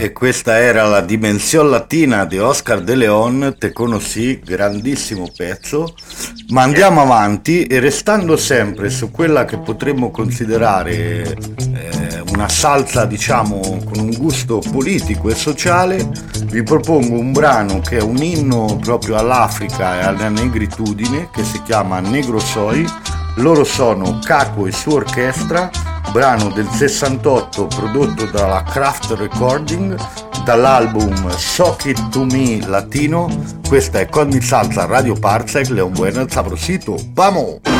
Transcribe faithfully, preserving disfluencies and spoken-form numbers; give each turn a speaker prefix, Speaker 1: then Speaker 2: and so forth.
Speaker 1: E questa era la Dimensión Latina di Oscar De Leon, te conosci, grandissimo pezzo. Ma andiamo avanti e restando sempre su quella che potremmo considerare eh, una salsa, diciamo, con un gusto politico e sociale, vi propongo un brano che è un inno proprio all'Africa e alla negritudine, che si chiama Negro Soy. Loro sono Caco e sua orchestra, brano del sessantotto prodotto dalla Craft Recording, dall'album Sock It To Me Latino. Questa è Con Mi Salsa Radio Parsec, Leon Bueno, el Sabrosito. ¡Vamos!